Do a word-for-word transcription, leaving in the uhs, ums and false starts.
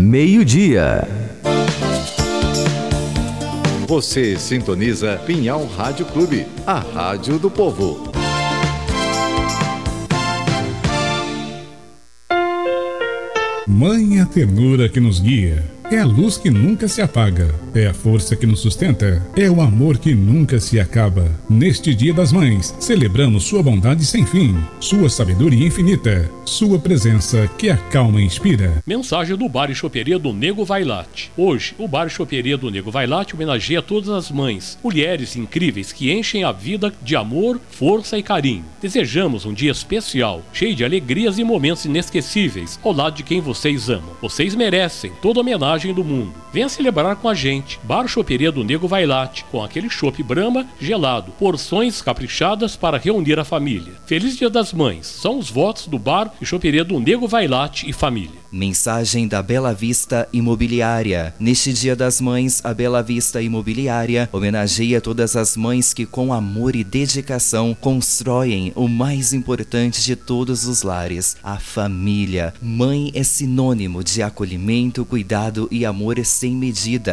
meio-dia. Você sintoniza Pinhal Rádio Clube, a rádio do povo. Mãe é a ternura que nos guia, é a luz que nunca se apaga, é a força que nos sustenta, é o amor que nunca se acaba. Neste Dia das Mães, celebramos sua bondade sem fim, sua sabedoria infinita, sua presença que acalma e inspira. Mensagem do Bar e Choperia do Nego Vailate. Hoje, o Bar e Choperia do Nego Vailate homenageia todas as mães, mulheres incríveis que enchem a vida de amor, força e carinho. Desejamos um dia especial, cheio de alegrias e momentos inesquecíveis, ao lado de quem vocês amam. Vocês merecem toda a homenagem do mundo. Venha celebrar com a gente. Bar Choperia do Nego Vailate, com aquele chopp Brahma gelado, porções caprichadas para reunir a família. Feliz Dia das Mães. São os votos do Bar e Choperia do Nego Vailate e família. Mensagem da Bela Vista Imobiliária. Neste Dia das Mães, a Bela Vista Imobiliária homenageia todas as mães que com amor e dedicação constroem o mais importante de todos os lares, a família. Mãe é sinônimo de acolhimento, cuidado e amor sem medida.